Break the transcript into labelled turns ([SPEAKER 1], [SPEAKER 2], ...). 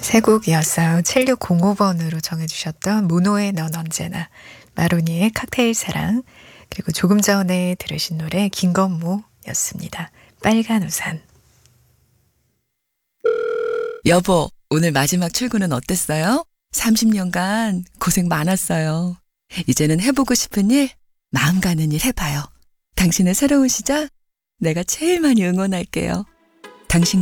[SPEAKER 1] 세 곡이었어요. 7605번으로 정해주셨던 모노의 넌 언제나, 마로니의 칵테일 사랑, 그리고 조금 전에 들으신 노래 김건모였습니다. 빨간 우산.
[SPEAKER 2] 여보, 오늘 마지막 출근은 어땠어요? 30년간 고생 많았어요. 이제는 해보고 싶은 일, 마음 가는 일 해봐요. 당신의 새로운 시작, 내가 제일 많이 응원할게요. 당신